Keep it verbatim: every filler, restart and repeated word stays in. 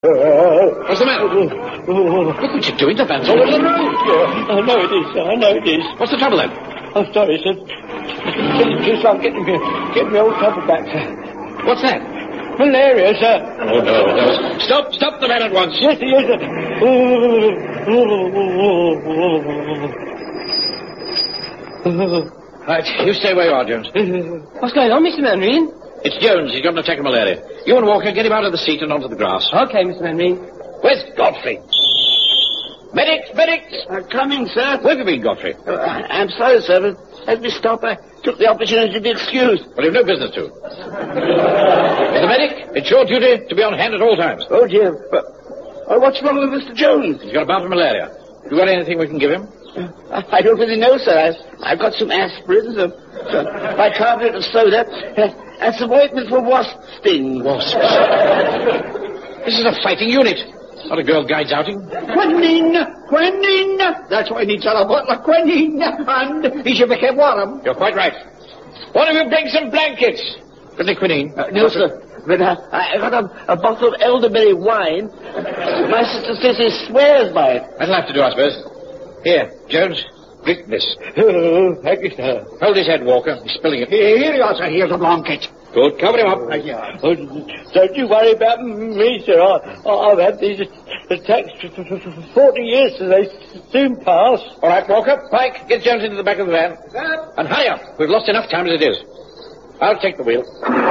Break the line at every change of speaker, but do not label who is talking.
What's the matter? Look what you're doing. The van's all over the road.
Yeah, I know it is, sir. I know it is.
What's the trouble, then?
I'm sorry, sir. Just I'm getting me, getting me old trouble back, sir.
What's that?
Malaria, sir.
Oh, no, no. Stop, stop the van at once.
Yes, he is, sir.
Right, you stay where you are, Jones.
What's going on, Mister Manreen?
It's Jones. He's got an attack of malaria. You and Walker, get him out of the seat and onto the grass.
Okay, Mister Manreen.
Where's Godfrey? Medics, medics!
Uh, coming, sir.
Where have you been, Godfrey?
Uh, I'm sorry, sir, but as we stop, I took the opportunity to be excused.
Well, you've no business to. As a medic, it's your duty to be on hand at all times.
Oh, dear. But, uh, what's wrong with Mister Jones?
He's got a bout of malaria. You got anything we can give him?
Uh, I don't really know, sir. I've, I've got some aspirin, some, some bicarbonate of soda, uh, and some ointment for wasp stings.
Wasps? This is a fighting unit. Not a Girl Guides outing.
Quinine! Quinine! That's why he needs a bottle of quinine, and he should be kept warm.
You're quite right. One of you bring some blankets. Got any quinine?
Uh, no, sir. But uh, I got a, a bottle of elderberry wine. My sister says he swears by it.
That'll have to do, I suppose. Here, Jones, drink this.
Oh, thank you, sir.
Hold his head, Walker. He's spilling it.
Here, here you are, sir. Here's a blanket.
Good. Cover him up.
Uh, yeah. Oh, don't you worry about me, sir. I, I've had these attacks for, for, for forty years, so they soon pass.
All right, Walker. Pike, get Jones into the back of the van.
Sir?
And hurry up. We've lost enough time as it is. I'll take the wheel.